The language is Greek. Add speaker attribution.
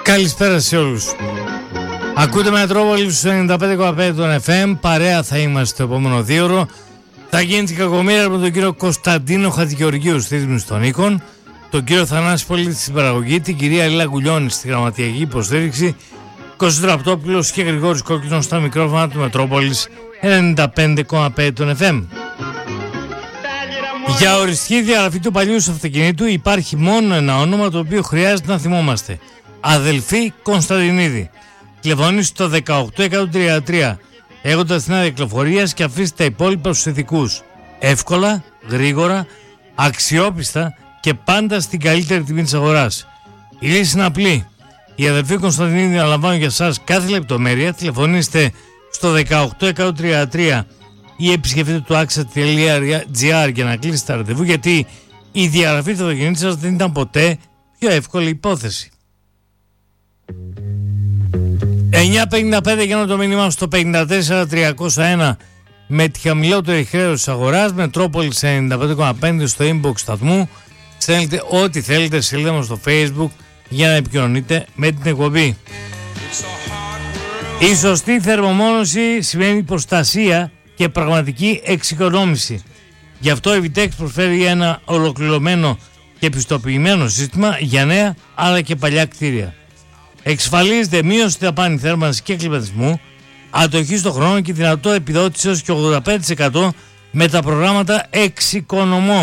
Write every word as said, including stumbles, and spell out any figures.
Speaker 1: Καλησπέρα σε όλους. Ακούτε Μετρόπολη στους ενενήντα πέντε κόμμα πέντε των εφ εμ. Παρέα θα είμαστε το επόμενο δύο ώρο. Θα γίνει την κακομοίρα με τον κύριο Κωνσταντίνο Χατζηγεωργίου στη ρύθμιση των οίκων, τον κύριο Θανάση Πολίτη στην παραγωγή, την κυρία Λίλα Γκουλιώνη στη γραμματιακή υποστήριξη, Κώστας Ραπτόπουλος και Γρηγόρης Κόκκινος στα μικρόφωνα του Μετρόπολης ενενήντα πέντε κόμμα πέντε των εφ εμ. Για οριστική διαγραφή του παλιού σου αυτοκινήτου υπάρχει μόνο ένα όνομα το οποίο χρειάζεται να θυμόμαστε. Αδελφή Κωνσταντινίδη. Τηλεφωνήστε στο δεκαοκτώ εκατόν τριάντα τρία έχοντας την άδεια κυκλοφορίας και αφήστε τα υπόλοιπα στους ειδικούς. Εύκολα, γρήγορα, αξιόπιστα και πάντα στην καλύτερη τιμή της αγοράς. Η λύση είναι απλή. Οι αδελφοί Κωνσταντινίδη αναλαμβάνουν για σας κάθε λεπτομέρεια. Τηλεφωνήστε στο δεκαοκτώ εκατόν τριάντα τρία ή επισκεφτείτε το άξα τελεία τζι άρ για να κλείσετε τα ραντεβού, γιατί η διαγραφή του αυτοκινήτου σας δεν ήταν ποτέ πιο εύκολη υπόθεση. εννιά πενήντα πέντε για το μήνυμα στο πενήντα τέσσερα τριακόσια ένα με τη χαμηλότερη χρέωση της αγοράς. Μετρόπολης ενενήντα πέντε κόμμα πέντε στο inbox σταθμού. Στέλνετε ό,τι θέλετε στη σελίδα μας στο Facebook για να επικοινωνείτε με την εκπομπή. Η σωστή θερμομόνωση σημαίνει προστασία και πραγματική εξοικονόμηση. Γι' αυτό η Vitex προσφέρει ένα ολοκληρωμένο και πιστοποιημένο σύστημα για νέα αλλά και παλιά κτίρια. Εξασφαλίζεται μείωση στη δαπάνη θέρμανσης και κλιματισμού, αντοχή στον χρόνο και δυνατότητα επιδότησης έως και ογδόντα πέντε τοις εκατό με τα προγράμματα Εξοικονομώ.